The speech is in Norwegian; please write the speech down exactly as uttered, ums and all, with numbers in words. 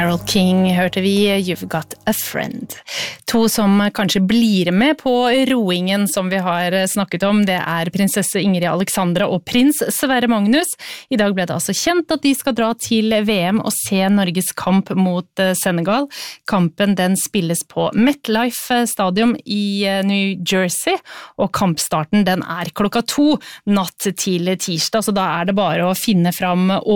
Carole King hørte vi You've Got a Friend. To som kanskje blir med på roingen som vi har snakket om, det er prinsesse Ingrid Alexandra og prins Sverre Magnus. I dag ble det altså kjent at de skal dra til V M og se Norges kamp mot Senegal. Kampen den spilles på MetLife Stadium i New Jersey, og kampstarten den er klokka to natt til tirsdag, så da er det bare å finne fram